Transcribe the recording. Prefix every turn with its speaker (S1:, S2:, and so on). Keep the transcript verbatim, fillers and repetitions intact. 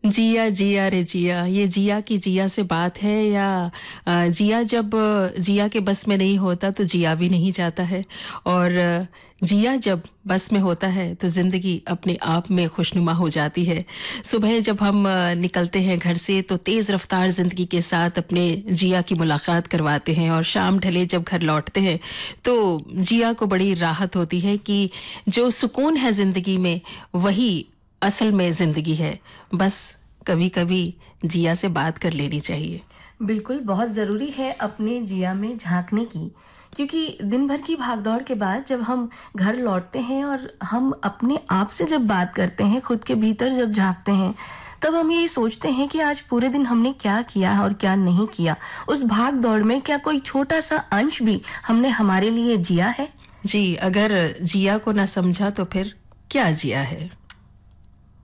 S1: जिया जिया रे जिया, ये जिया की जिया से बात है या अ, जिया जब अ, जिया के बस में नहीं होता तो जिया भी नहीं जाता है। और अ, जिया जब बस में होता है तो जिंदगी अपने आप में खुशनुमा हो जाती है। सुबह जब हम अ, निकलते हैं घर से तो तेज रफ्तार जिंदगी के साथ अपने जिया की मुलाकात करवाते हैं, और शाम ढले जब घर लौटते हैं तो जिया को बड़ी राहत होती है कि जो सुकून है जिंदगी में वही असल में जिंदगी है। बस कभी कभी जिया से बात कर लेनी चाहिए।
S2: बिल्कुल, बहुत ज़रूरी है अपने जिया में झाँकने की, क्योंकि दिन भर की भागदौड़ के बाद जब हम घर लौटते हैं और हम अपने आप से जब बात करते हैं, खुद के भीतर जब झाँकते हैं, तब हम यही सोचते हैं कि आज पूरे दिन हमने क्या किया और क्या नहीं किया। उस भाग-दौड़ में क्या कोई छोटा-सा अंश भी हमने हमारे लिए जिया है?
S1: जी, अगर जिया को ना समझा तो फिर क्या जिया है।